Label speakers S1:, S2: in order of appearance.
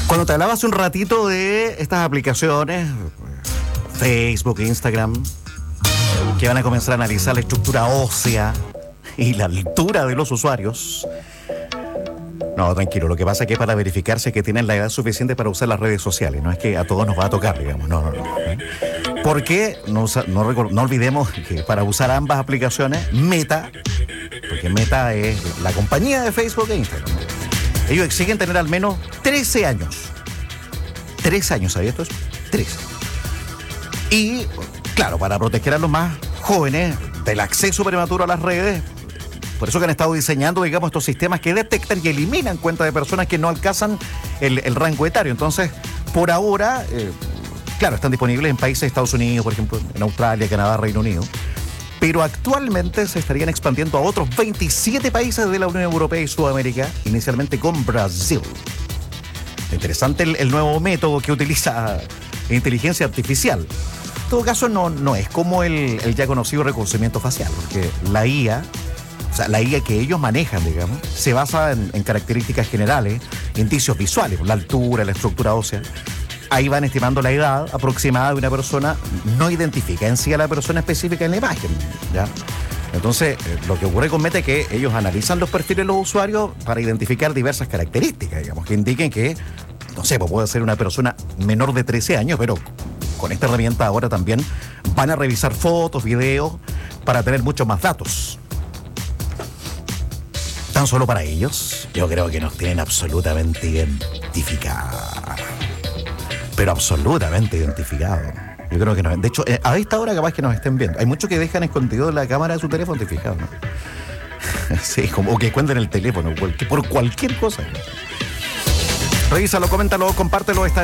S1: Cuando te hablaba hace un ratito de estas aplicaciones, Facebook, Instagram, que van a comenzar a analizar la estructura ósea y la altura de los usuarios. No, tranquilo, lo que pasa es que es para verificarse que tienen la edad suficiente para usar las redes sociales. No es que a todos nos va a tocar, digamos. No. Porque no olvidemos que para usar ambas aplicaciones, Meta, porque Meta es la compañía de Facebook e Instagram, ellos exigen tener al menos 13 años. 13 años, ¿sabías esto? 13. Y, claro, para proteger a los más jóvenes del acceso prematuro a las redes, por eso que han estado diseñando, digamos, estos sistemas que detectan y eliminan cuentas de personas que no alcanzan el rango etario. Entonces, por ahora, claro, están disponibles en países de Estados Unidos, por ejemplo, en Australia, Canadá, Reino Unido. Pero actualmente se estarían expandiendo a otros 27 países de la Unión Europea y Sudamérica, inicialmente con Brasil. Interesante el nuevo método que utiliza inteligencia artificial. En todo caso, no es como el ya conocido reconocimiento facial, porque la IA, o sea, la IA que ellos manejan, digamos, se basa en características generales, indicios visuales, la altura, la estructura ósea. Ahí van estimando la edad aproximada de una persona, no identifica en sí a la persona específica en la imagen, ¿ya? Entonces, lo que ocurre con Meta es que ellos analizan los perfiles de los usuarios para identificar diversas características, digamos, que indiquen que, no sé, pues puede ser una persona menor de 13 años, pero con esta herramienta ahora también van a revisar fotos, videos, para tener muchos más datos. Tan solo para ellos, yo creo que nos tienen absolutamente identificados. Pero absolutamente identificado. Yo creo que no. De hecho, a esta hora capaz que nos estén viendo. Hay muchos que dejan escondido la cámara de su teléfono identificado, ¿no? Sí, como que esconden el teléfono por cualquier cosa. Revísalo, coméntalo, compártelo.